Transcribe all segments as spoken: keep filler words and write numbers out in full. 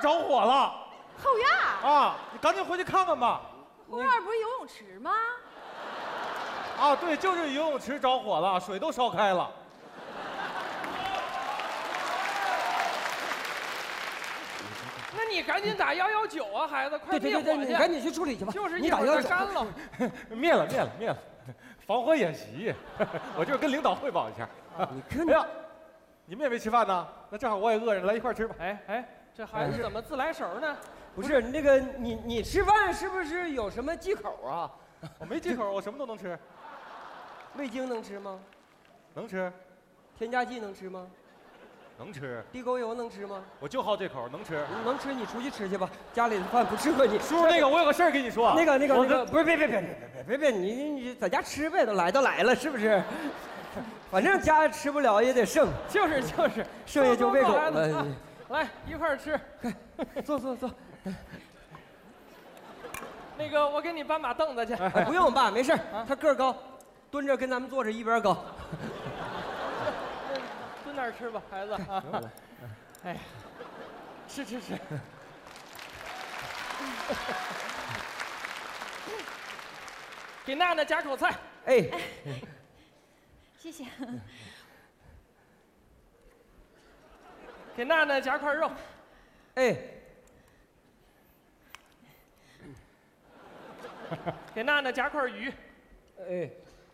着火了。 后院啊，你赶紧回去看看吧。 后院不是游泳池吗？ 啊，对，就是游泳池着火了，水都烧开了。 那你赶紧打幺幺九啊，孩子，快对对对对， 灭火去！ 你赶紧去处理去吧。 就是你一会儿就打幺九。 干了。 灭了，灭了，灭了，防火演习，我就是跟领导汇报一下。 你看， 哎呀，你们也没吃饭呢，那正好我也饿着，来一块吃吧。 哎哎，这孩子怎么自来熟呢？ 不是那个你你吃饭是不是有什么忌口啊？ 我没忌口，我什么都能吃。 味精能吃吗？ 能吃， 添加剂能吃吗？ 能吃。 地沟油能吃吗？ 我就好这口，能吃。 能吃你出去吃去吧，家里的饭不适合你。 叔叔，那个我有个事儿跟你说。 那个那个我那个，不是别别别别别别别，你你在家吃呗，都来都来了，是不是？反正家吃不了也得剩， 就是就是， 剩下就喂狗来了。 来一块儿吃， 坐坐坐。 那个我给你搬把凳子去。 哎，不用爸，没事他个儿高，蹲着跟咱们坐着一边高。 蹲那儿吃吧，孩子啊。哎，吃吃吃。给娜娜夹口菜。 哎， 谢谢。 给娜娜夹块肉。 哎， 给娜娜夹块鱼。 哎，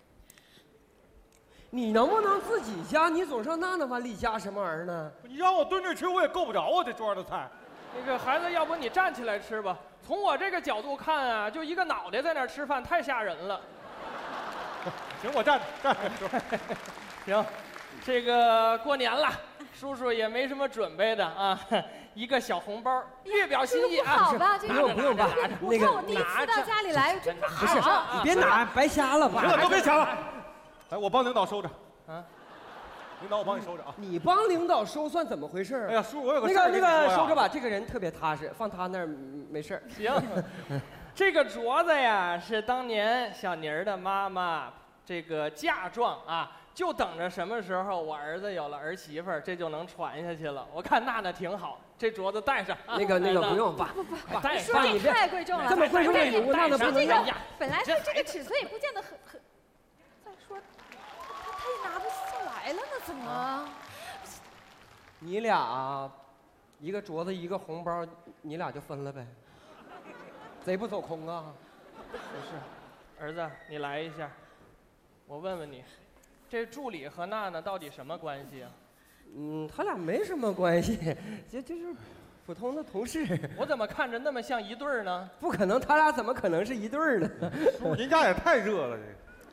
你能不能自己夹？你总上娜娜碗里夹什么玩意儿呢？ 你让我蹲着吃，我也够不着啊，这桌上的菜。 那个孩子，要不你站起来吃吧？从我这个角度看啊，就一个脑袋在那儿吃饭，太吓人了。 行，我站着站着。 行，这个过年了，叔叔也没什么准备的啊，一个小红包，略表心意啊。 不好吧？这不用不用爸， 我看我第一次到家里来，真不不是好。 你别拿，白瞎了吧？ 行了，都别抢了。来，我帮领导收着。啊，领导，我帮你收着啊。 你帮领导收算怎么回事？ 哎呀，叔，我有个那个那个收着吧。 吧，这个人特别踏实，放他那儿没事。 行，这个镯子呀，是当年小妮儿的妈妈这个嫁妆啊，就等着什么时候我儿子有了儿媳妇儿，这就能传下去了。我看娜娜挺好，这镯子戴上。 那个那个不用爸， 不不不， 戴说上。 这太贵重了， 这么贵重的礼物，娜娜不能要。 本来它这个尺寸也不见得很很，再说他他也拿不下来了呢，怎么？ 你俩一个镯子一个红包，你俩就分了呗，贼不走空啊！ 不是，儿子，你来一下，我问问你，这助理和娜娜到底什么关系啊？ 嗯，他俩没什么关系，就就是普通的同事。 我怎么看着那么像一对儿呢？ 不可能，他俩怎么可能是一对儿呢？ 叔，您家也太热了，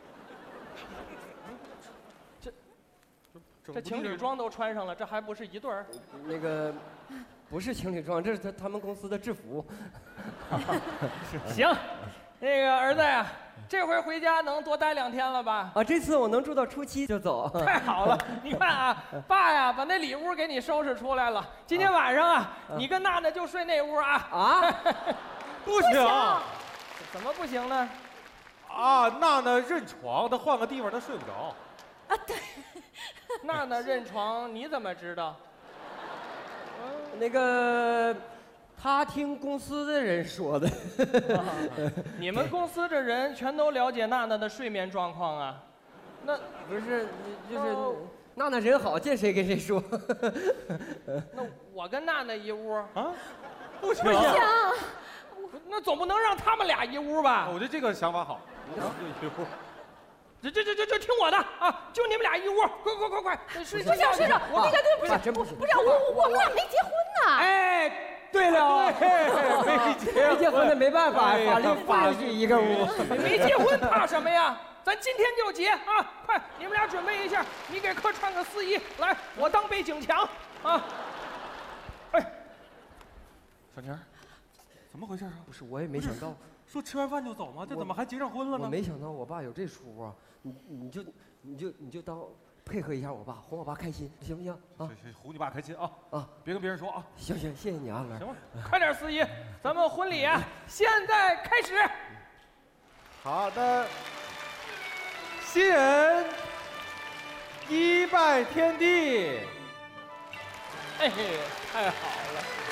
这这这情侣装都穿上了，这还不是一对儿？ 那个不是情侣装，这是他他们公司的制服。 行，那个儿子呀，这回回家能多待两天了吧？ 啊，这次我能住到初七就走。 太好了！你看啊，爸呀，把那里屋给你收拾出来了。今天晚上啊，你跟娜娜就睡那屋啊。 啊？ 不行。 怎么不行呢？ 啊，娜娜认床，她换个地方她睡不着。 啊，对。 娜娜认床，你怎么知道？ 那个，他听公司的人说的。 啊、你们公司的人全都了解娜娜的睡眠状况啊？那不是，就是娜娜人好，见谁跟谁说。 那我跟娜娜一屋啊？不行。 不行。 那总不能让他们俩一屋吧？ 我觉得这个想法好。一屋。 这这这这这听我的啊！就你们俩一屋，快快快快，睡不行睡着，那个对不是真不行， 不是我我们俩没结婚呢。 哎，对了， 没结没结婚的没办法，法律法律一个屋。 没结婚怕什么呀？咱今天就结啊！快，你们俩准备一下，你给客穿个丝衣，来，我当背景墙啊！哎， 小妮儿，怎么回事啊？ 不是，我也没想到。 说吃完饭就走吗？这怎么还结上婚了呢？ 我没想到我爸有这出啊！你你就你就你就当配合一下我爸，哄我爸开心，行不行？啊， 行行，哄你爸开心啊！ 啊， 别跟别人说啊！ 行行，谢谢你啊，乐。 行吧， 快点司仪，咱们婚礼啊，现在开始。 好的，新人一拜天地。 哎，太好了。